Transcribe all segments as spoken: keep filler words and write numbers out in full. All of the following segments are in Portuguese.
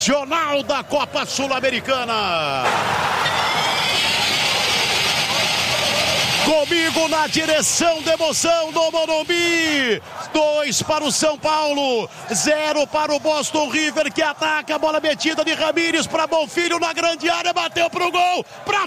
Jornal da Copa Sul-Americana. Comigo na direção da emoção do Morumbi. Dois para o São Paulo, zero para o Boston River, que ataca a bola metida de Ramírez para Bonfilho na grande área, bateu pro gol, para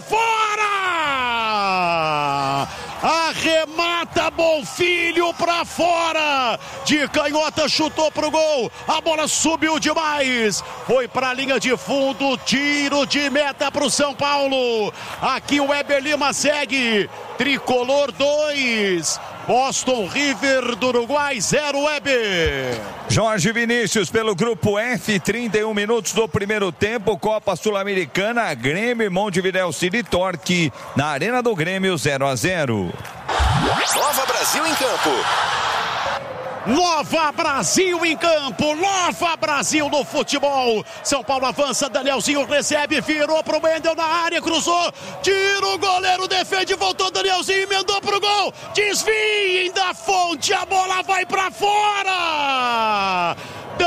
fora! Arremata Bonfilho para fora, de canhota chutou pro gol, a bola subiu demais, foi para a linha de fundo, tiro de meta pro São Paulo. Aqui o Weber Lima segue, tricolor dois, Boston River do Uruguai zero, Weber. Jorge Vinícius pelo grupo F, trinta e um minutos do primeiro tempo, Copa Sul-Americana, Grêmio, Montevidéu City Torque, na Arena do Grêmio, zero a zero. Nova Brasil em campo. Nova Brasil em campo, Nova Brasil no futebol. São Paulo avança, Danielzinho recebe, virou pro Wendel na área, cruzou, tira o goleiro, defende, voltou Danielzinho, emendou pro gol, desviem da fonte, a bola vai pra fora.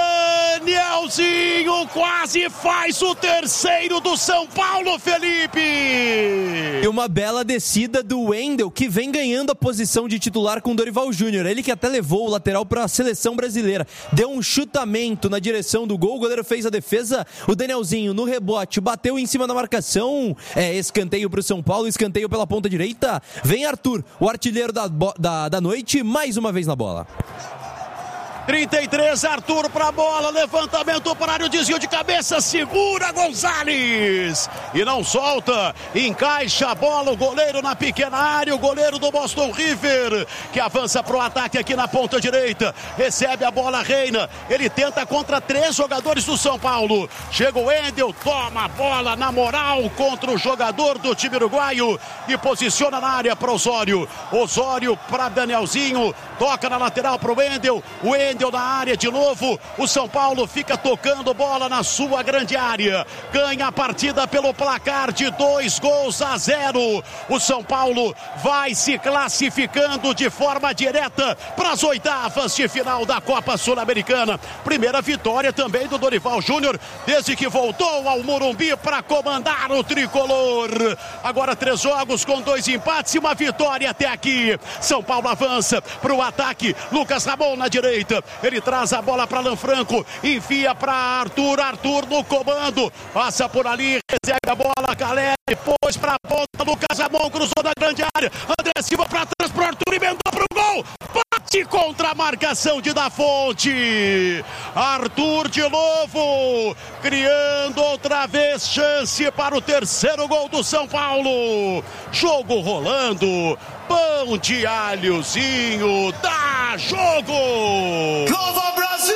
Danielzinho quase faz o terceiro do São Paulo, Felipe. E uma bela descida do Wendel, que vem ganhando a posição de titular com Dorival Júnior. Ele que até levou o lateral para a seleção brasileira. Deu um chutamento na direção do gol, o goleiro fez a defesa, o Danielzinho no rebote, bateu em cima da marcação, é escanteio para o São Paulo, escanteio pela ponta direita. Vem Arthur, o artilheiro da, da, da noite, mais uma vez na bola. trinta e três, Arthur para a bola, levantamento para a área, desvio de cabeça, segura Gonzalez e não solta, encaixa a bola, o goleiro na pequena área, o goleiro do Boston River, que avança para o ataque aqui na ponta direita, recebe a bola, Reina, ele tenta contra três jogadores do São Paulo, chega o Wendel, toma a bola na moral contra o jogador do time uruguaio e posiciona na área para Osório, Osório para Danielzinho, toca na lateral para o Wendel, o Wendel deu na área de novo, o São Paulo fica tocando bola na sua grande área, ganha a partida pelo placar de dois gols a zero, o São Paulo vai se classificando de forma direta para as oitavas de final da Copa Sul-Americana, primeira vitória também do Dorival Júnior, desde que voltou ao Morumbi para comandar o tricolor, agora três jogos com dois empates e uma vitória até aqui, São Paulo avança para o ataque, Lucas Ramon na direita, ele traz a bola para Lanfranco, enfia para Arthur, Arthur no comando, passa por ali, recebe a bola, Calé, depois para a ponta, Lucas Ramon cruzou na grande área, André Silva para trás para Arthur, emendou para o gol, bate contra a marcação de Da Fonte, Arthur de novo, criando outra vez chance para o terceiro gol do São Paulo, jogo rolando, pão de alhozinho, dá jogo! Nova Brasil!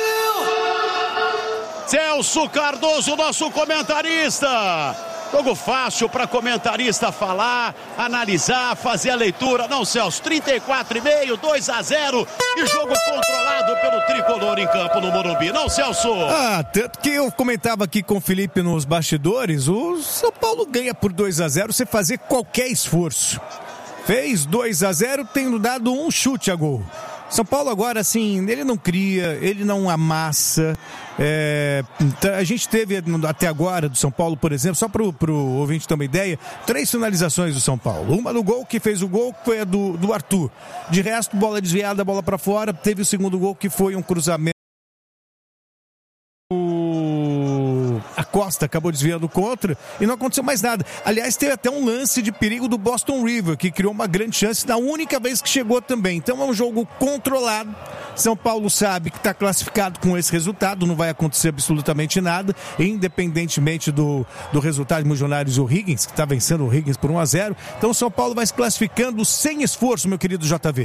Celso Cardoso, nosso comentarista. Jogo fácil para comentarista falar, analisar, fazer a leitura. Não, Celso, trinta e quatro e meio, dois a zero e jogo controlado pelo tricolor em campo no Morumbi. Não, Celso? Ah, tanto que eu comentava aqui com o Felipe nos bastidores, o São Paulo ganha por dois a zero sem fazer qualquer esforço. Fez dois a zero tendo dado um chute a gol. São Paulo agora, assim, ele não cria, ele não amassa. É, a gente teve até agora do São Paulo, por exemplo, só para o ouvinte ter uma ideia, três finalizações do São Paulo. Uma do gol, que fez o gol, que foi a do, do Arthur. De resto, bola desviada, bola para fora. Teve o segundo gol, que foi um cruzamento. A Costa acabou desviando contra e não aconteceu mais nada. Aliás, teve até um lance de perigo do Boston River, que criou uma grande chance na única vez que chegou também. Então é um jogo controlado. São Paulo sabe que está classificado com esse resultado, não vai acontecer absolutamente nada, independentemente do, do resultado de Milionários ou Higgins, que está vencendo o Higgins por um a zero. Então o São Paulo vai se classificando sem esforço, meu querido J V.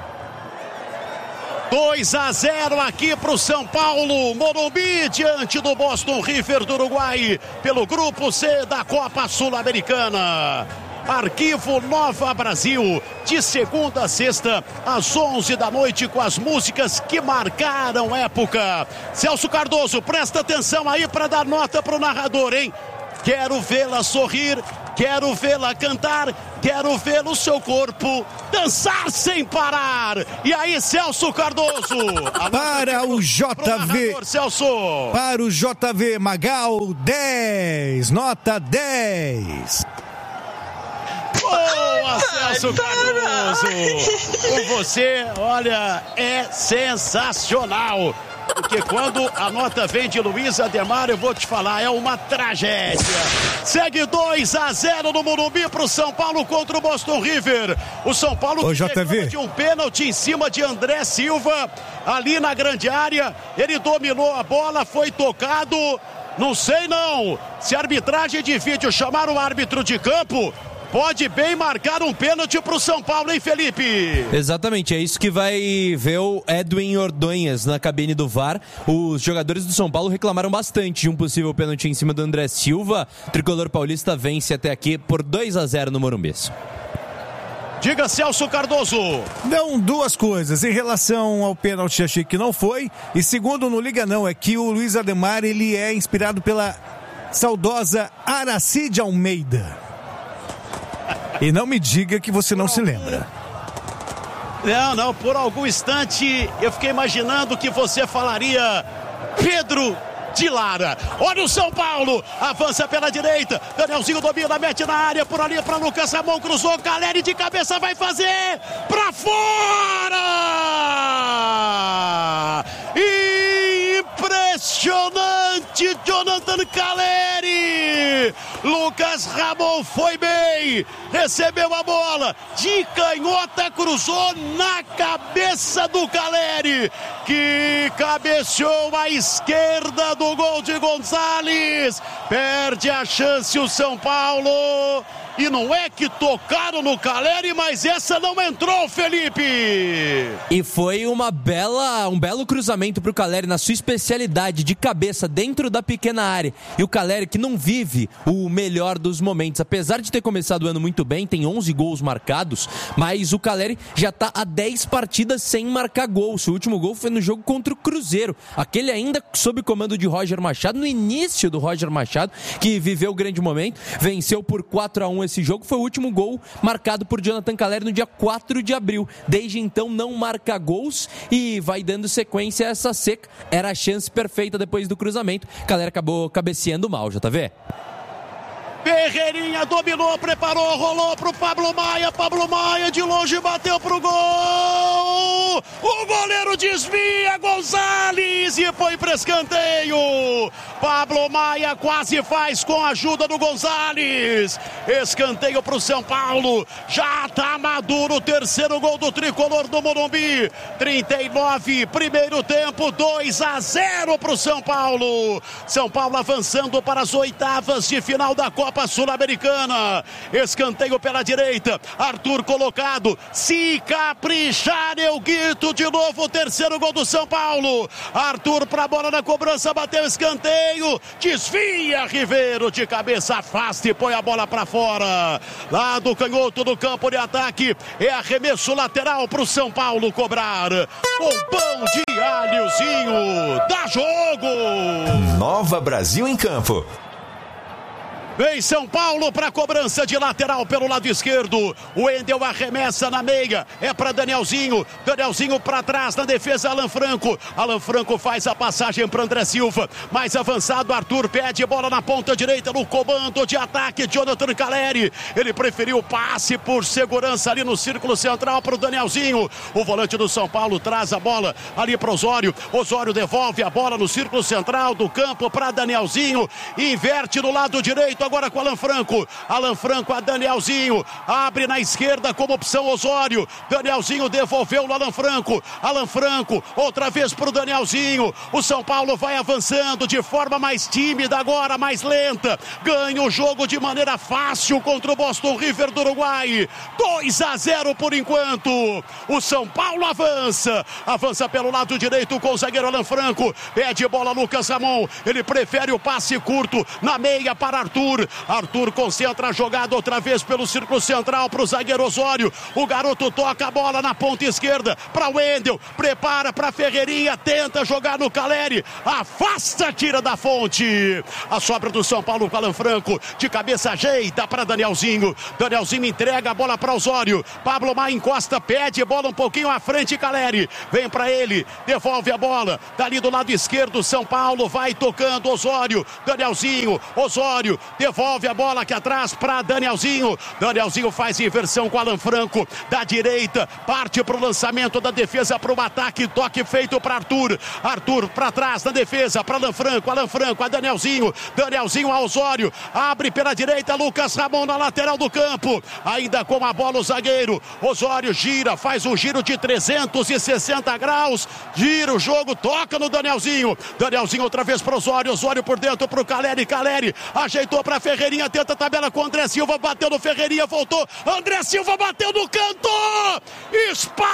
dois a zero aqui para o São Paulo, Morumbi, diante do Boston River do Uruguai, pelo Grupo C da Copa Sul-Americana. Arquivo Nova Brasil, de segunda a sexta, às onze da noite, com as músicas que marcaram época. Celso Cardoso, presta atenção aí para dar nota para o narrador, hein? Quero vê-la sorrir, quero vê-la cantar, quero ver o seu corpo dançar sem parar. E aí, Celso Cardoso. Para o J V. Celso. Para o J V Magal, dez. Nota dez. Boa, Celso Cardoso. Com você, olha, é sensacional. Porque quando a nota vem de Luiz Ademar, eu vou te falar, é uma tragédia. Segue dois a zero no Morumbi pro São Paulo contra o Boston River. O São Paulo Ô, J V. de um pênalti em cima de André Silva, ali na grande área. Ele dominou a bola, foi tocado. Não sei não, se a arbitragem de vídeo chamar o árbitro de campo, pode bem marcar um pênalti pro São Paulo, hein, Felipe? Exatamente, é isso que vai ver o Edwin Ordonhas na cabine do V A R. Os jogadores do São Paulo reclamaram bastante de um possível pênalti em cima do André Silva. O tricolor paulista vence até aqui por dois a zero no Morumbi. Diga, Celso Cardoso. Não, duas coisas. Em relação ao pênalti, achei que não foi. E segundo, não liga não, é que o Luiz Ademar, ele é inspirado pela saudosa Aracide Almeida. E não me diga que você não se lembra. Não, não, por algum instante eu fiquei imaginando que você falaria Pedro de Lara. Olha o São Paulo, avança pela direita, Danielzinho domina, mete na área, por ali para Lucas Ramon, cruzou, Caleri de cabeça vai fazer, pra fora! Impressionante, Jonathan Caleri! Lucas Ramon foi bem, recebeu a bola, de canhota cruzou na cabeça do Caleri, que cabeceou à esquerda do gol de Gonzalez, perde a chance o São Paulo. E não é que tocaram no Caleri, mas essa não entrou, Felipe. E foi uma bela, um belo cruzamento pro Caleri na sua especialidade de cabeça dentro da pequena área. E o Caleri, que não vive o melhor dos momentos, apesar de ter começado o ano muito bem, tem onze gols marcados, mas o Caleri já tá há dez partidas sem marcar gol. O último gol foi no jogo contra o Cruzeiro, aquele ainda sob comando de Roger Machado, no início do Roger Machado, que viveu o grande momento, venceu por quatro a um esse jogo. Foi o último gol marcado por Jonathan Caleri no dia quatro de abril. Desde então não marca gols e vai dando sequência a essa seca. Era a chance perfeita depois do cruzamento. Caleri acabou cabeceando mal, J V. Ferreirinha dominou, preparou, rolou pro Pablo Maia, Pablo Maia de longe bateu pro gol, o goleiro desvia, Gonzalez, e foi para escanteio. Pablo Maia quase faz com a ajuda do Gonzalez, escanteio pro São Paulo, já tá maduro o terceiro gol do tricolor do Morumbi, trinta e nove, primeiro tempo, dois a zero pro São Paulo. São Paulo avançando para as oitavas de final da Copa Sul-Americana, escanteio pela direita, Arthur colocado, se caprichar eu grito de novo, o terceiro gol do São Paulo, Arthur pra bola na cobrança, bateu escanteio, desvia Ribeiro de cabeça, afasta e põe a bola pra fora, lá do canhoto do campo de ataque, é arremesso lateral pro São Paulo cobrar, com pão de alhozinho, dá jogo! Nova Brasil em campo. Vem São Paulo para cobrança de lateral pelo lado esquerdo. O Wendel arremessa na meia. É para Danielzinho. Danielzinho para trás na defesa. Alan Franco. Alan Franco faz a passagem para André Silva. Mais avançado. Arthur pede bola na ponta direita. No comando de ataque. Jonathan Caleri. Ele preferiu o passe por segurança ali no círculo central para o Danielzinho. O volante do São Paulo traz a bola ali para Osório. Osório devolve a bola no círculo central do campo para Danielzinho. Inverte no lado direito. Agora com Alan Franco, Alan Franco a Danielzinho, abre na esquerda como opção Osório, Danielzinho devolveu no Alan Franco, Alan Franco, outra vez para o Danielzinho, o São Paulo vai avançando de forma mais tímida agora, mais lenta, ganha o jogo de maneira fácil contra o Boston River do Uruguai, dois a zero por enquanto, o São Paulo avança, avança pelo lado direito com o zagueiro Alan Franco, pede bola Lucas Ramon, ele prefere o passe curto na meia para Arthur, Arthur. Arthur concentra a jogada outra vez pelo círculo central para o zagueiro Osório. O garoto toca a bola na ponta esquerda para o Wendel. Prepara para Ferreirinha, tenta jogar no Caleri. Afasta, tira da fonte. A sobra do São Paulo com Alan Franco. De cabeça ajeita para Danielzinho. Danielzinho entrega a bola para Osório. Pablo Maia encosta, pede bola um pouquinho à frente. Caleri vem para ele, devolve a bola. Dali do lado esquerdo, São Paulo vai tocando. Osório, Danielzinho, Osório devolve a bola aqui atrás para Danielzinho. Danielzinho faz inversão com Alan Franco. Da direita, parte para o lançamento da defesa para o ataque. Toque feito para Arthur. Arthur para trás na defesa para Alan Franco. Alan Franco a Danielzinho. Danielzinho a Osório. Abre pela direita, Lucas Ramon na lateral do campo. Ainda com a bola o zagueiro. Osório gira, faz um giro de trezentos e sessenta graus. Gira o jogo, toca no Danielzinho. Danielzinho outra vez para Osório. Osório por dentro para o Caleri. Caleri ajeitou para Ferreirinha. Tenta a tabela com André Silva. Bateu no Ferreirinha, voltou. André Silva bateu no canto. Espalma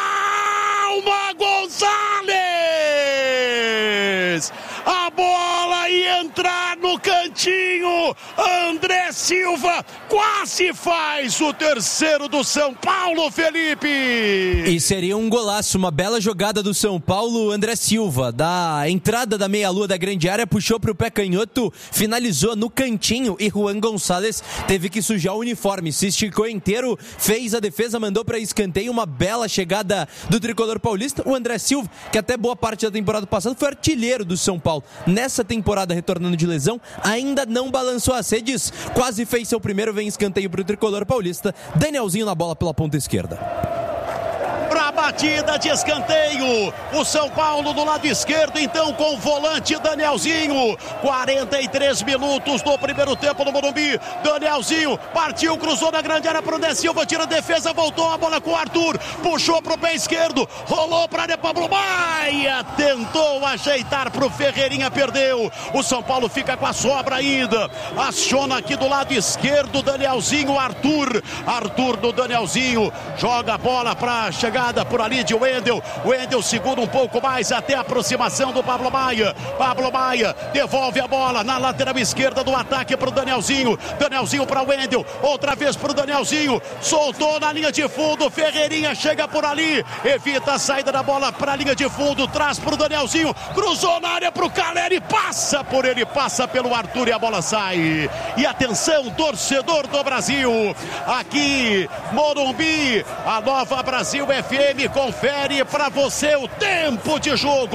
Gonzalez. A bola ia entrar no cantinho. André Silva quase faz o terceiro do São Paulo, Felipe. E seria um golaço, uma bela jogada do São Paulo. André Silva, da entrada da meia-lua da grande área, puxou para o pé canhoto, finalizou no cantinho e Juan Gonçalves teve que sujar o uniforme, se esticou inteiro, fez a defesa, mandou para escanteio. Uma bela chegada do tricolor paulista. O André Silva, que até boa parte da temporada passada foi artilheiro do São Paulo, nessa temporada retornando de lesão, ainda não balançou as redes, quase fez seu primeiro, vem escanteio para o tricolor paulista. Danielzinho na bola pela ponta esquerda. Pra batida de escanteio, o São Paulo do lado esquerdo, então com o volante Danielzinho. Quarenta e três minutos do primeiro tempo no Morumbi. Danielzinho partiu, cruzou na grande área pro André Silva, tira a defesa, voltou a bola com o Arthur, puxou pro pé esquerdo, rolou pra área, Pablo Maia tentou ajeitar pro Ferreirinha, perdeu. O São Paulo fica com a sobra ainda, aciona aqui do lado esquerdo Danielzinho, Arthur, Arthur do Danielzinho, joga a bola pra chegar por ali de Wendel. Wendel segura um pouco mais até a aproximação do Pablo Maia. Pablo Maia devolve a bola na lateral esquerda do ataque para o Danielzinho. Danielzinho para Wendel. Outra vez para o Danielzinho. Soltou na linha de fundo. Ferreirinha chega por ali. Evita a saída da bola para a linha de fundo. Traz para o Danielzinho. Cruzou na área para o Caleri. Passa por ele. Passa pelo Arthur e a bola sai. E atenção, torcedor do Brasil. Aqui, Morumbi, a Nova Brasil F M confere para você o tempo de jogo.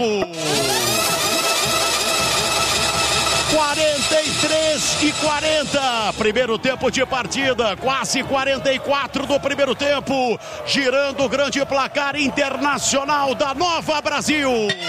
quarenta e três e quarenta, primeiro tempo de partida, quase quarenta e quatro do primeiro tempo, girando o grande placar internacional da Nova Brasil.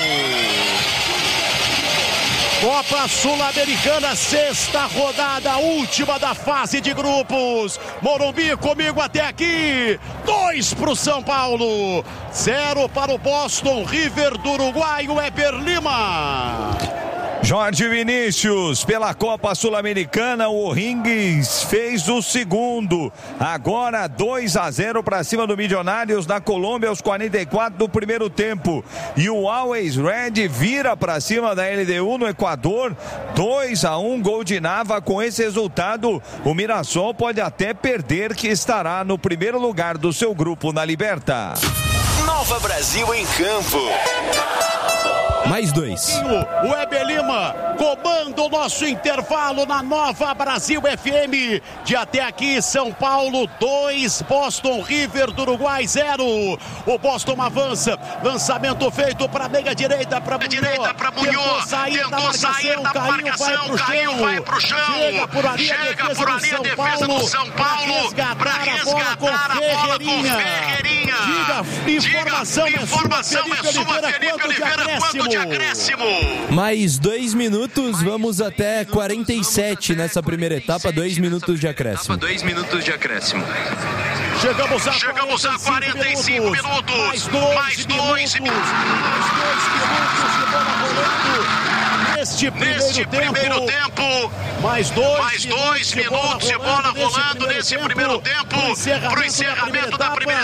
Copa Sul-Americana, sexta rodada, última da fase de grupos. Morumbi comigo até aqui. Dois para o São Paulo, zero para o Boston River do Uruguai, o Weber Lima. Jorge Vinícius, pela Copa Sul-Americana, o O'Higgins fez o segundo. Agora dois a zero para cima do Milionários na Colômbia aos quarenta e quatro do primeiro tempo. E o Always Red vira para cima da L D U no Equador, dois a um, gol de Nava. Com esse resultado, o Mirassol pode até perder, que estará no primeiro lugar do seu grupo na Liberta. Nova Brasil em campo. Mais dois. O Weber Lima comanda o nosso intervalo na Nova Brasil F M. De até aqui, São Paulo dois, Boston River do Uruguai zero. O Boston avança, lançamento feito para a meia direita, para Munhoz. Direita para Munhoz. Tentou sair Tentou da marcação, sair da caiu, marcação vai caiu, vai pro chão. Chega por ali, Chega a defesa, por ali do, São a defesa do São Paulo. Para resgatar, resgatar a bola com Ferreirinha. Diga, informação, Diga, informação é sua, Felipe Oliveira, quanto de acréscimo. Mais dois minutos, vamos até quarenta e sete nessa primeira etapa, dois minutos de acréscimo. Dois minutos de acréscimo. Chegamos a, Chegamos a quarenta e cinco minutos. minutos. Mais dois, mais dois minutos. Mais dois minutos de bola rolando. Neste primeiro, neste tempo, primeiro tempo. Mais dois, mais dois minutos de bola rolando nesse primeiro tempo. Para o encerramento da primeira etapa.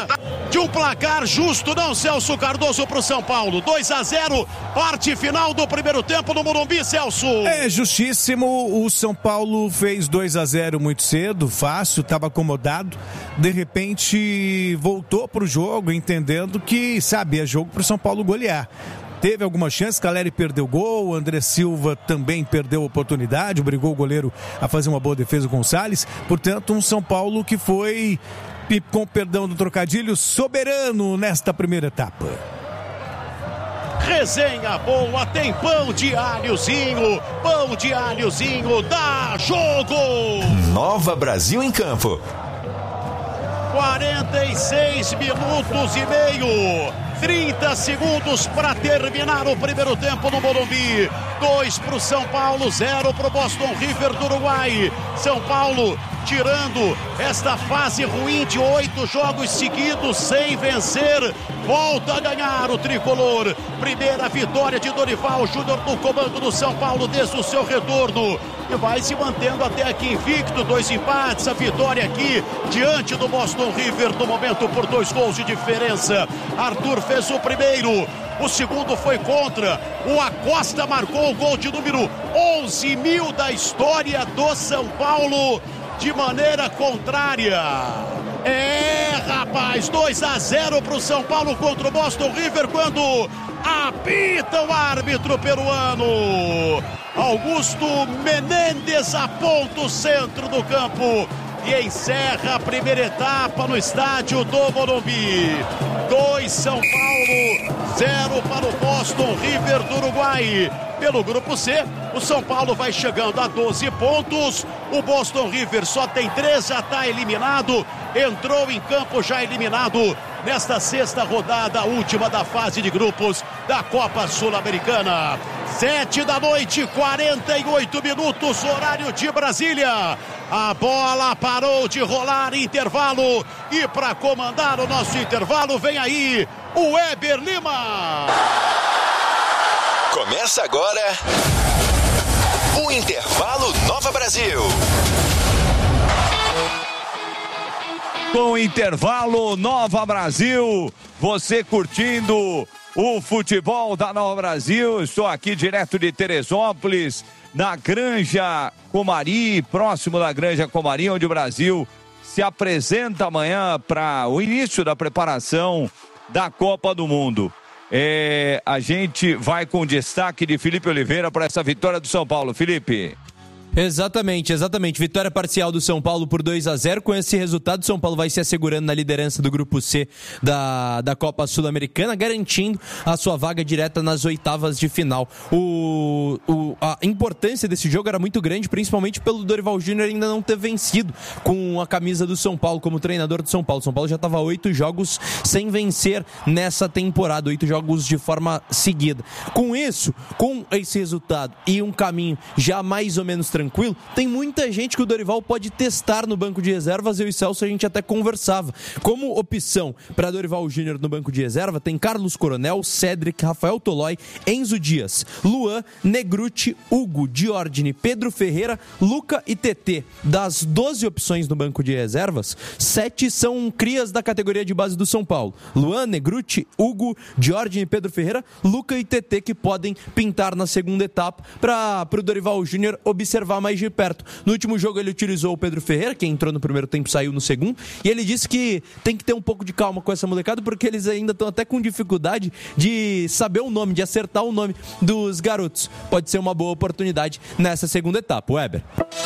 de um placar justo, não, Celso Cardoso, para o São Paulo. dois a zero, parte final do primeiro tempo no Morumbi, Celso. É justíssimo, o São Paulo fez dois a zero muito cedo, fácil, estava acomodado. De repente voltou para o jogo, entendendo que, sabe, é jogo para o São Paulo golear. Teve alguma chance, Caleri perdeu gol, André Silva também perdeu oportunidade, obrigou o goleiro a fazer uma boa defesa com o Salles. Portanto, um São Paulo que foi, com perdão do trocadilho, soberano nesta primeira etapa. Resenha boa, tem pão de alhozinho, pão de alhozinho, dá jogo! Nova Brasil em Campo. quarenta e seis minutos e meio, trinta segundos para terminar o primeiro tempo no Morumbi. Dois para o São Paulo, zero para o Boston River do Uruguai. São Paulo tirando esta fase ruim de oito jogos seguidos sem vencer, volta a ganhar o tricolor. Primeira vitória de Dorival Júnior no comando do São Paulo desde o seu retorno. E vai se mantendo até aqui invicto, dois empates, a vitória aqui diante do Boston River no momento por dois gols de diferença. Arthur fez o primeiro, o segundo foi contra, o Acosta marcou o gol de número onze mil da história do São Paulo de maneira contrária. É, rapaz, dois a zero para o São Paulo contra o Boston River quando apita o árbitro peruano. Augusto Menendez aponta o centro do campo e encerra a primeira etapa no estádio do Morumbi. dois São Paulo, zero para o Boston River do Uruguai. Pelo grupo C, o São Paulo vai chegando a doze pontos, o Boston River só tem três, já está eliminado, entrou em campo já eliminado nesta sexta rodada, última da fase de grupos da Copa Sul-Americana. Sete da noite, quarenta e oito minutos, horário de Brasília. A bola parou de rolar, intervalo, e para comandar o nosso intervalo vem aí o Weber Lima. Começa agora o Intervalo Nova Brasil. Com o Intervalo Nova Brasil, você curtindo o futebol da Nova Brasil. Estou aqui direto de Teresópolis, na Granja Comari, próximo da Granja Comari, onde o Brasil se apresenta amanhã para o início da preparação da Copa do Mundo. É, a gente vai com destaque de Felipe Oliveira para essa vitória do São Paulo. Felipe. Exatamente, exatamente. Vitória parcial do São Paulo por dois a zero. Com esse resultado, o São Paulo vai se assegurando na liderança do Grupo C da, da Copa Sul-Americana, garantindo a sua vaga direta nas oitavas de final. O, o, a importância desse jogo era muito grande, principalmente pelo Dorival Júnior ainda não ter vencido com a camisa do São Paulo, como treinador do São Paulo. São Paulo já estava oito jogos sem vencer nessa temporada, oito jogos de forma seguida. Com isso, com esse resultado e um caminho já mais ou menos tranquilo, tem muita gente que o Dorival pode testar no banco de reservas. Eu e Celso a gente até conversava. Como opção para Dorival Júnior no banco de reserva, tem Carlos Coronel, Cédric, Rafael Tolói, Enzo Dias, Luan, Negruti, Hugo, Diordine, Pedro Ferreira, Luca e T T. Das doze opções no banco de reservas, sete são crias da categoria de base do São Paulo. Luan, Negruti, Hugo, Diordine, Pedro Ferreira, Luca e T T, que podem pintar na segunda etapa para o Dorival Júnior observar mais de perto. No último jogo ele utilizou o Pedro Ferreira, que entrou no primeiro tempo, saiu no segundo, e ele disse que tem que ter um pouco de calma com essa molecada, porque eles ainda estão até com dificuldade de saber o nome, de acertar o nome dos garotos. Pode ser uma boa oportunidade nessa segunda etapa. Weber.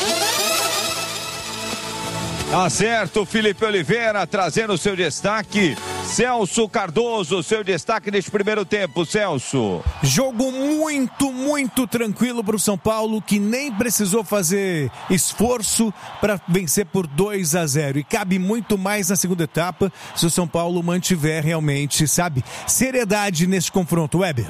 Tá certo, Felipe Oliveira trazendo o seu destaque. Celso Cardoso, seu destaque neste primeiro tempo, Celso. Jogo muito, muito tranquilo para o São Paulo, que nem precisou fazer esforço para vencer por dois a zero. E cabe muito mais na segunda etapa se o São Paulo mantiver realmente, sabe, seriedade nesse confronto. Weber.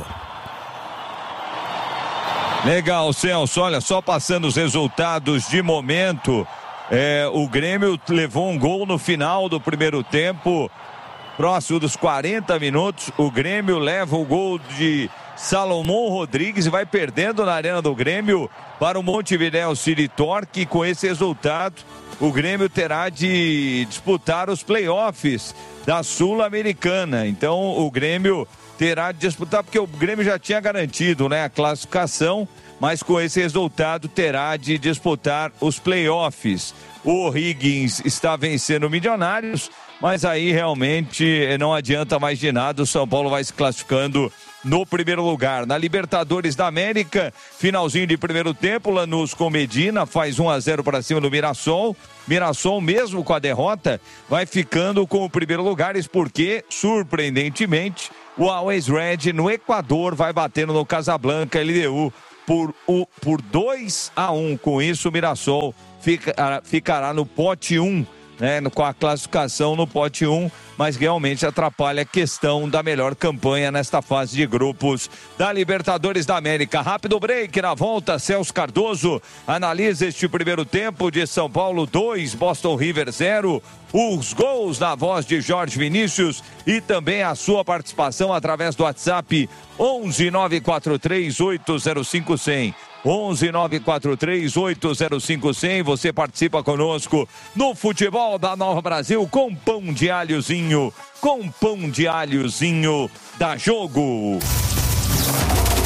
Legal, Celso. Olha, só passando os resultados de momento. É, o Grêmio levou um gol no final do primeiro tempo, próximo dos quarenta minutos. O Grêmio leva o gol de Salomão Rodrigues vai perdendo na Arena do Grêmio para o Montevidéu City Torque. Com esse resultado, o Grêmio terá de disputar os playoffs da Sul-Americana. Então o Grêmio terá de disputar, porque o Grêmio já tinha garantido, né, a classificação, mas com esse resultado terá de disputar os playoffs. O O'Higgins está vencendo o Milionários, mas aí realmente não adianta mais de nada. O São Paulo vai se classificando no primeiro lugar. Na Libertadores da América, finalzinho de primeiro tempo, Lanús com Medina faz um a zero para cima do Mirassol. Mirassol, mesmo com a derrota, vai ficando com o primeiro lugar, isso porque, surpreendentemente, o Always Red no Equador vai batendo no Casablanca L D U por, por dois a um. Com isso, o Mirassol fica, ficará no pote um, né, com a classificação no pote um, mas realmente atrapalha a questão da melhor campanha nesta fase de grupos da Libertadores da América. Rápido break, na volta, Celso Cardoso analisa este primeiro tempo de São Paulo dois, Boston River zero, os gols na voz de Jorge Vinícius e também a sua participação através do WhatsApp onze nove quatro três oito zero cinco zero zero. onze nove quatro três oito zero cinco zero zero. Você participa conosco no futebol da Nova Brasil com pão de alhozinho, com pão de alhozinho da Jogo.